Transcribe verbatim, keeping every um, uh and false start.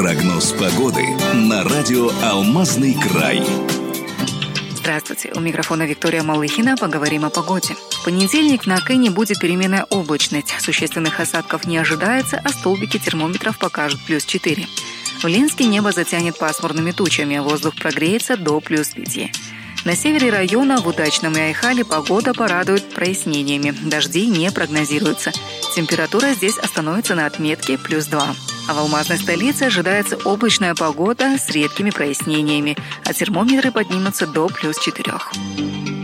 Прогноз погоды на радио «Алмазный край». Здравствуйте, у микрофона Виктория Малыхина. Поговорим о погоде. В понедельник на Акэне будет переменная облачность. Существенных осадков не ожидается, а столбики термометров покажут плюс четыре. В Ленске небо затянет пасмурными тучами, а воздух прогреется до плюс пяти. На севере района в Удачном и Айхале погода порадует прояснениями. Дожди не прогнозируются. Температура здесь остановится на отметке плюс два. А в алмазной столице ожидается облачная погода с редкими прояснениями, а термометры поднимутся до плюс четырех.